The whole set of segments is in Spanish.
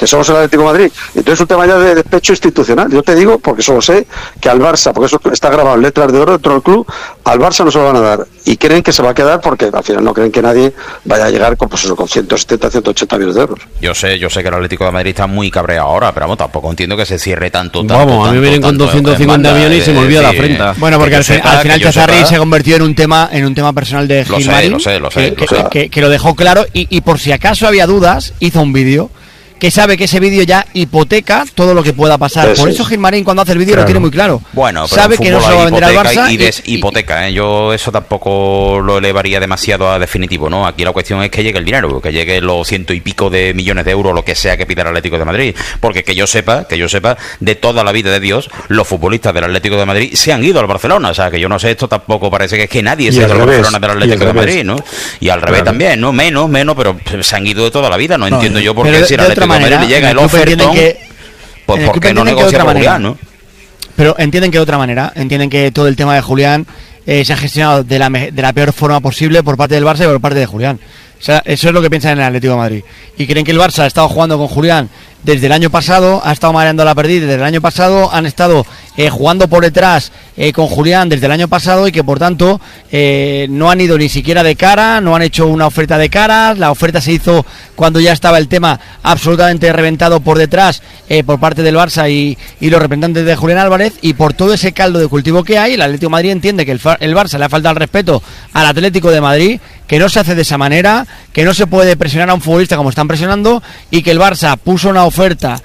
que somos el Atlético de Madrid. Entonces es un tema ya de despecho institucional. Yo te digo, porque solo sé, que al Barça, porque eso está grabado en letras de oro dentro del club, al Barça no se lo van a dar. Y creen que se va a quedar porque al final no creen que nadie vaya a llegar con, pues eso, con 170, 180 millones de euros. Yo sé que el Atlético de Madrid está muy cabreado ahora, pero vamos, tampoco entiendo que se cierre tanto. Vamos, a mí me vienen con 250 millones y se me olvida la frente. Bueno, porque al final Chazarri se ha convertido en un tema personal de Gilmarín. Lo sé. Que lo dejó claro y por si acaso había dudas, hizo un vídeo que sabe que ese vídeo ya hipoteca todo lo que pueda pasar. Por eso Gilmarín, cuando hace el vídeo, lo tiene muy claro. Bueno, pero sabe que no se lo va a vender al Barça y deshipoteca, ¿eh? Yo eso tampoco lo elevaría demasiado a definitivo, ¿no? Aquí la cuestión es que llegue el dinero, que llegue los 100 y pico de millones de euros, lo que sea que pida el Atlético de Madrid, porque que yo sepa, de toda la vida de Dios, los futbolistas del Atlético de Madrid se han ido al Barcelona, o sea, que yo no sé, esto tampoco parece que es que nadie se ha ido al Barcelona del Atlético de Madrid, ¿no? Y al revés también, ¿no? Menos, pero se han ido de toda la vida, no entiendo yo por qué si el Atlético de Madrid le llega el ofertón, pues ¿por qué no negocia con Julián, no? Pero entienden que de otra manera, entienden que todo el tema de Julián se ha gestionado de la peor forma posible por parte del Barça y por parte de Julián. O sea, eso es lo que piensan en el Atlético de Madrid. Y creen que el Barça ha estado jugando con Julián desde el año pasado, ha estado mareando la perdiz desde el año pasado, han estado jugando por detrás con Julián desde el año pasado y que por tanto no han ido ni siquiera de cara, no han hecho una oferta de cara. La oferta se hizo cuando ya estaba el tema absolutamente reventado por detrás por parte del Barça y los representantes de Julián Álvarez, y por todo ese caldo de cultivo que hay, el Atlético de Madrid entiende que el Barça le ha faltado el respeto al Atlético de Madrid, que no se hace de esa manera, que no se puede presionar a un futbolista como están presionando, y que el Barça puso una oferta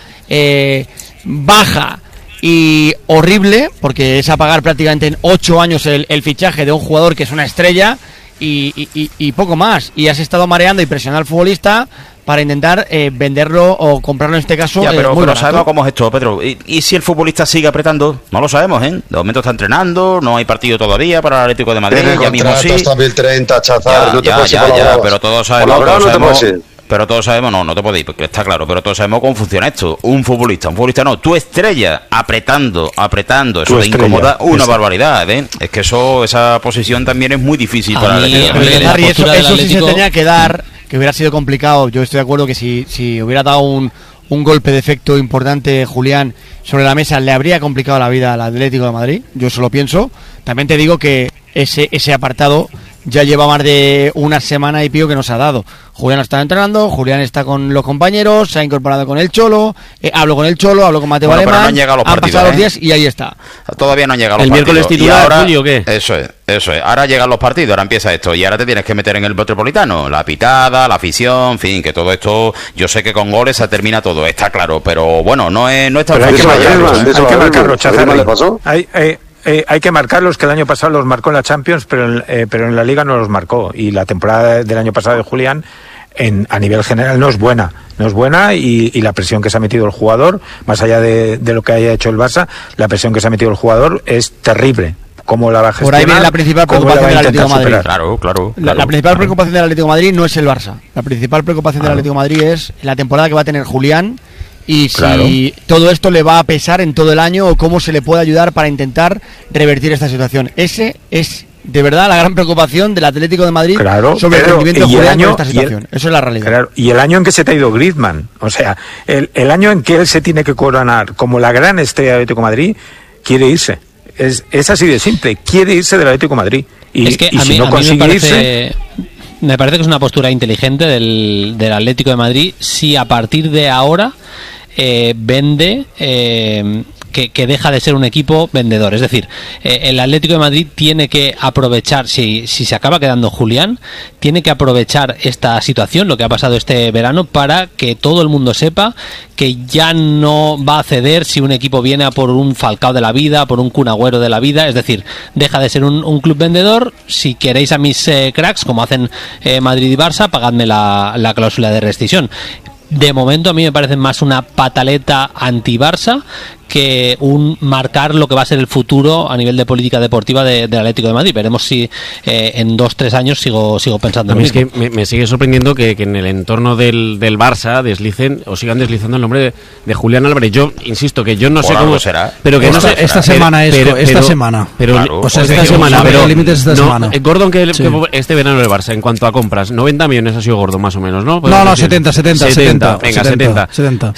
baja y horrible, porque es a pagar prácticamente en 8 años el fichaje de un jugador que es una estrella y poco más, y has estado mareando y presionando al futbolista para intentar venderlo o comprarlo en este caso. Ya, pero muy sabemos cómo es esto, Pedro. ¿Y si el futbolista sigue apretando? No lo sabemos, ¿eh? De momento está entrenando, no hay partido todavía para el Atlético de Madrid. Tiene ya mismo sí. Hasta 2030, Chazar. Ya, pero todos sabemos. Pero todos sabemos, no te podéis, porque está claro, pero todos sabemos cómo funciona esto. Un futbolista no, tu estrella, apretando, eso te incomoda una barbaridad, ¿eh? Es que esa posición también es muy difícil para el Atlético. Eso sí se tenía que dar, que hubiera sido complicado. Yo estoy de acuerdo que si hubiera dado un golpe de efecto importante Julián sobre la mesa, le habría complicado la vida al Atlético de Madrid. Yo eso lo pienso. También te digo que ese apartado ya lleva más de una semana y pico que nos ha dado. Julián está entrenando, Julián está con los compañeros, se ha incorporado con el Cholo, hablo con el Cholo, hablo con Mateo Alemán, pero no han llegado los partidos, han pasado los días y ahí está. Todavía no han llegado los partidos. ¿El miércoles titular, Julio, o qué? Eso es. Ahora llegan los partidos, ahora empieza esto, y ahora te tienes que meter en el Metropolitano, la pitada, la afición, en fin, que todo esto, yo sé que con goles se termina todo, está claro, pero bueno, no es tan fácil. Hay que marcarlo, Chazarri. Hay que marcarlos, que el año pasado los marcó en la Champions, pero en la Liga no los marcó. Y la temporada del año pasado de Julián, a nivel general, no es buena. Y la presión que se ha metido el jugador, más allá de lo que haya hecho el Barça, la presión que se ha metido el jugador es terrible. ¿Cómo la va a gestionar? Por ahí viene la principal preocupación del Atlético de Madrid. Claro. La principal preocupación del Atlético de Madrid no es el Barça. La principal preocupación del Atlético de Madrid es la temporada que va a tener Julián. Y si todo esto le va a pesar en todo el año, o cómo se le puede ayudar para intentar revertir esta situación. Ese es de verdad la gran preocupación del Atlético de Madrid sobre el rendimiento de Julián en esta situación. Eso es la realidad. Claro, y el año en que se te ha ido Griezmann, o sea, el año en que él se tiene que coronar como la gran estrella del Atlético de Madrid, quiere irse. Es así de simple, quiere irse del Atlético de Madrid. Y si no consigue irse... Me parece que es una postura inteligente del Atlético de Madrid si a partir de ahora vende que deja de ser un equipo vendedor. Es decir, el Atlético de Madrid tiene que aprovechar, si se acaba quedando Julián, tiene que aprovechar esta situación, lo que ha pasado este verano, para que todo el mundo sepa que ya no va a ceder si un equipo viene a por un Falcao de la vida, por un Kun Agüero de la vida. Es decir, deja de ser un club vendedor. Si queréis a mis cracks, como hacen Madrid y Barça, pagadme la cláusula de rescisión. De momento a mí me parece más una pataleta anti-Barça que un marcar lo que va a ser el futuro a nivel de política deportiva del Atlético de Madrid. Veremos si en 2-3 años sigo pensando lo mismo. Es que me sigue sorprendiendo que en el entorno del Barça sigan deslizando el nombre de Julián Álvarez. Yo insisto que yo no sé cómo será, pero que esta semana esta semana. Gordon, que este verano del Barça en cuanto a compras, 90 millones ha sido Gordon más o menos, ¿no? No, 70. Venga, 70.